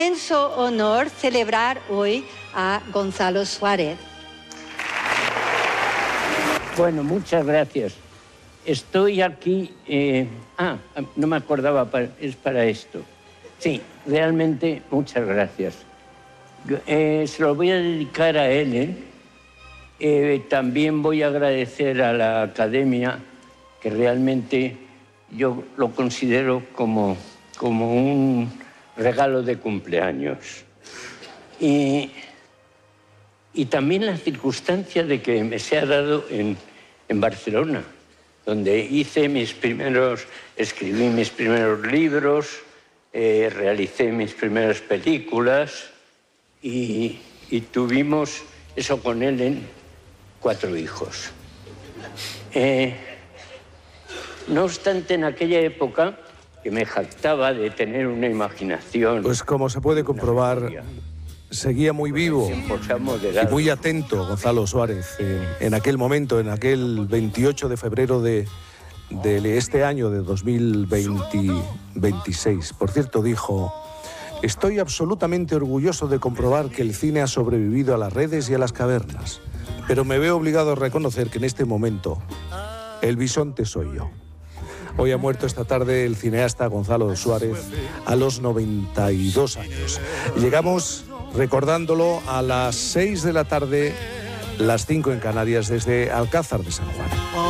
inmenso honor celebrar hoy a Gonzalo Suárez. Bueno, muchas gracias. Estoy aquí... no me acordaba, es para esto. Sí, realmente muchas gracias. Se lo voy a dedicar a Ellen. También voy a agradecer a la Academia, que realmente yo lo considero como un regalo de cumpleaños. Y también la circunstancia de que me sea dado en Barcelona, donde escribí mis primeros libros, realicé mis primeras películas y tuvimos, eso con Ellen, 4 hijos. No obstante, en aquella época, que me jactaba de tener una imaginación... Pues como se puede comprobar, seguía muy vivo y muy atento Gonzalo Suárez en aquel momento, en aquel 28 de febrero de este año, de 2026. Por cierto, dijo: estoy absolutamente orgulloso de comprobar que el cine ha sobrevivido a las redes y a las cavernas, pero me veo obligado a reconocer que en este momento el bisonte soy yo. Hoy ha muerto esta tarde el cineasta Gonzalo Suárez a los 92 años. Llegamos recordándolo a las 6 de la tarde, las 5 en Canarias, desde Alcázar de San Juan.